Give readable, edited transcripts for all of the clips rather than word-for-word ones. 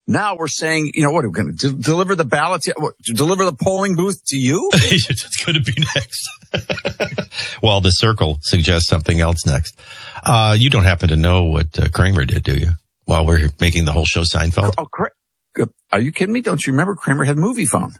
Now we're saying, what are we going to deliver the ballot? Deliver the polling booth to you? It's going to be next. Well, the Circle suggests something else next. You don't happen to know what Kramer did, do you? While we're making the whole show Seinfeld. Are you kidding me? Don't you remember Kramer had movie phone?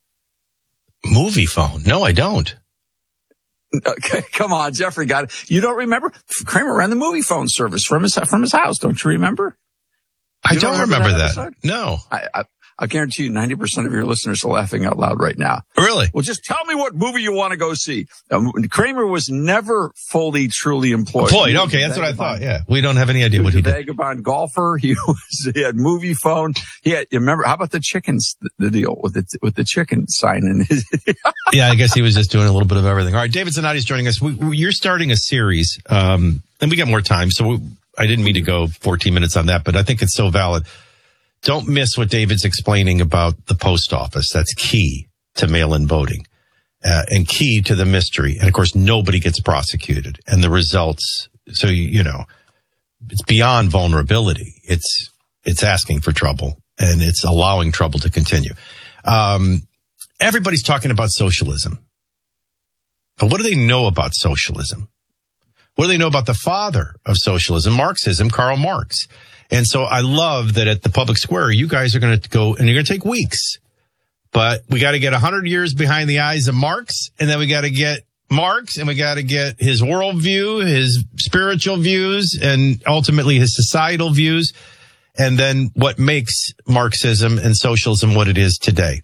Movie phone? No, I don't. Okay, come on, Jeffrey got it. You don't remember? Kramer ran the movie phone service from his house. Don't you remember? I don't remember that. No. I guarantee you 90% of your listeners are laughing out loud right now. Really? Well, just tell me what movie you want to go see. Kramer was never fully, truly employed. Okay, that's what I thought. Yeah. We don't have any idea what he did. Vagabond golfer. He had movie phone. You remember, how about the chickens, the deal with the chicken sign in his. Yeah, I guess he was just doing a little bit of everything. All right, David Zanotti is joining us. You're starting a series, and we got more time, so I didn't mean to go 14 minutes on that, but I think it's so valid. Don't miss what David's explaining about the post office. That's key to mail-in voting and key to the mystery. And, of course, nobody gets prosecuted. And the results, so, it's beyond vulnerability. It's asking for trouble, and it's allowing trouble to continue. Everybody's talking about socialism. But what do they know about socialism? What do they know about the father of socialism, Marxism, Karl Marx? And so I love that at the public square, you guys are going to go and you're going to take weeks, but we got to get 100 years behind the eyes of Marx. And then we got to get Marx and we got to get his worldview, his spiritual views, and ultimately his societal views. And then what makes Marxism and socialism what it is today.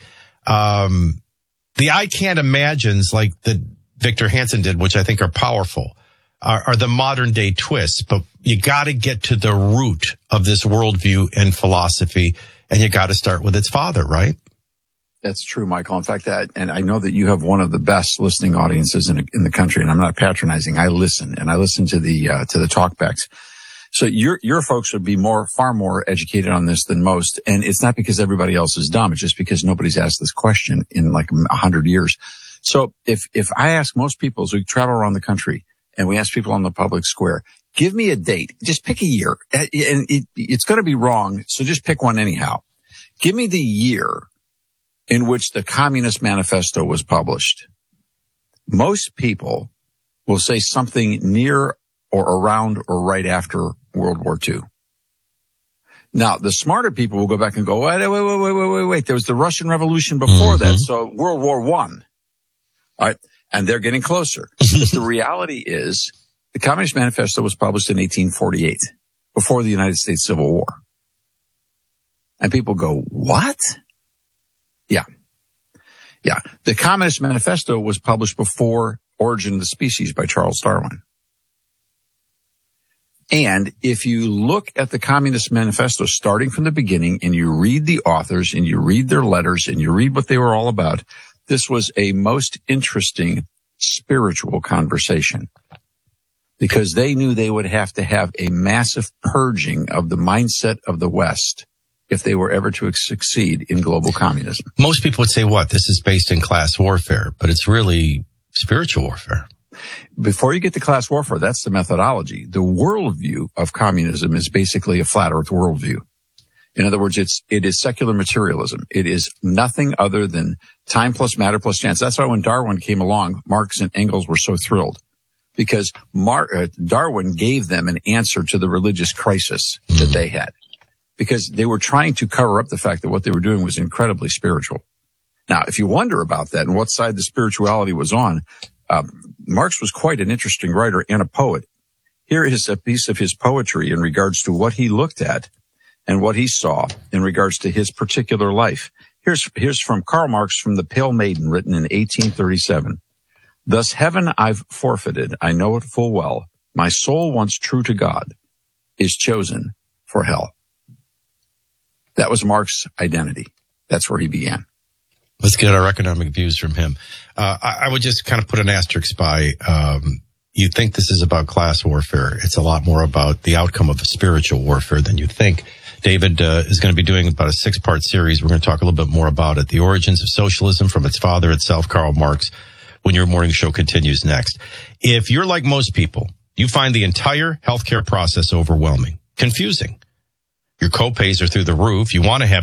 The I can't imagines like the Victor Hansen did, which I think are powerful. Are the modern day twists, but you got to get to the root of this worldview and philosophy, and you got to start with its father, right? That's true, Michael. In fact, and I know that you have one of the best listening audiences in the country, and I'm not patronizing. I listen to the talkbacks. So your folks would be far more educated on this than most, and it's not because everybody else is dumb. It's just because nobody's asked this question in like 100 years. So if I ask most people as we travel around the country, and we ask people on the public square, give me a date. Just pick a year. And it's going to be wrong, so just pick one anyhow. Give me the year in which the Communist Manifesto was published. Most people will say something near or around or right after World War II. Now, the smarter people will go back and go, wait. There was the Russian Revolution before that, so World War I. All right. And they're getting closer. The reality is the Communist Manifesto was published in 1848, before the United States Civil War. And people go, what? Yeah. The Communist Manifesto was published before Origin of the Species by Charles Darwin. And if you look at the Communist Manifesto starting from the beginning and you read the authors and you read their letters and you read what they were all about, this was a most interesting spiritual conversation because they knew they would have to have a massive purging of the mindset of the West if they were ever to succeed in global communism. Most people would say, this is based in class warfare, but it's really spiritual warfare. Before you get to class warfare, that's the methodology. The worldview of communism is basically a flat earth worldview. In other words, it is secular materialism. It is nothing other than time plus matter plus chance. That's why when Darwin came along, Marx and Engels were so thrilled because Darwin gave them an answer to the religious crisis that they had because they were trying to cover up the fact that what they were doing was incredibly spiritual. Now, if you wonder about that and what side the spirituality was on, Marx was quite an interesting writer and a poet. Here is a piece of his poetry in regards to what he looked at and what he saw in regards to his particular life. Here's from Karl Marx from The Pale Maiden, written in 1837. Thus heaven I've forfeited, I know it full well. My soul once true to God is chosen for hell. That was Marx's identity. That's where he began. Let's get our economic views from him. I would just kind of put an asterisk by, you think this is about class warfare. It's a lot more about the outcome of a spiritual warfare than you think. David is going to be doing about a 6-part series. We're going to talk a little bit more about it. The origins of socialism from its father itself, Karl Marx, when your morning show continues next. If you're like most people, you find the entire healthcare process overwhelming, confusing. Your copays are through the roof. You want to have